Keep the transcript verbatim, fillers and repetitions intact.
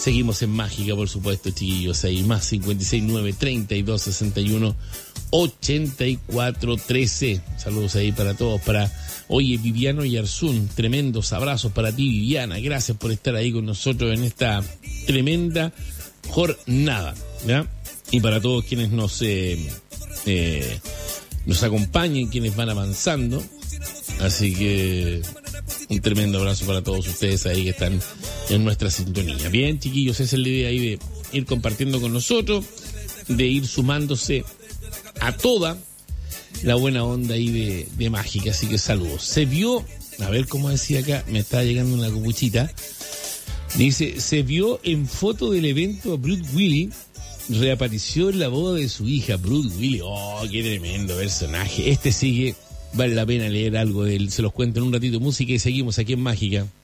Seguimos en Mágica, por supuesto, chiquillos, ahí más cincuenta y seis nueve, treinta y dos, sesenta y uno, ochenta y cuatro, trece. Saludos ahí para todos, para, oye, Viviano y Arzún, tremendos abrazos para ti, Viviana, gracias por estar ahí con nosotros en esta tremenda jornada, ¿ya? Y para todos quienes nos, eh, eh, nos acompañen, quienes van avanzando, así que un tremendo abrazo para todos ustedes ahí que están en nuestra sintonía. Bien, chiquillos, esa es la idea ahí de ir compartiendo con nosotros, de ir sumándose a toda la buena onda ahí de, de Mágica, así que saludos. Se vio, a ver cómo decía acá, me está llegando una copuchita, dice, se vio en foto del evento a Bruce Willis, reapareció en la boda de su hija, Bruce Willis. Oh, qué tremendo personaje. Este sigue, vale la pena leer algo de él, se los cuento en un ratito. Música y seguimos aquí en Mágica.